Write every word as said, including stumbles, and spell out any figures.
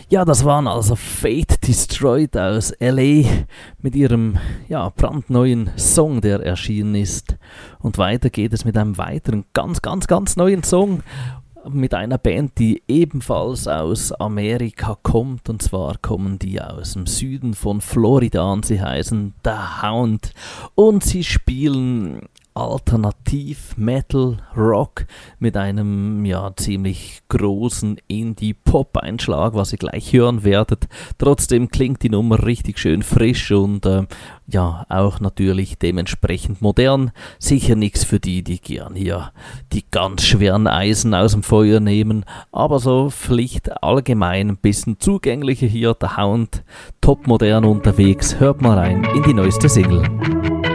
Ja, das waren also Fate Destroyed aus L A mit ihrem ja, brandneuen Song, der erschienen ist. Und weiter geht es mit einem weiteren ganz, ganz, ganz neuen Song mit einer Band, die ebenfalls aus Amerika kommt. Und zwar kommen die aus dem Süden von Florida und sie heißen The Hound. Und sie spielen Alternativ, Metal, Rock mit einem ja ziemlich großen Indie-Pop-Einschlag, was ihr gleich hören werdet. Trotzdem klingt die Nummer richtig schön frisch und äh, ja auch natürlich dementsprechend modern. Sicher nichts für die, die gern hier die ganz schweren Eisen aus dem Feuer nehmen, aber so vielleicht allgemein ein bisschen zugänglicher hier. Der Hound, top modern unterwegs. Hört mal rein in die neueste Single.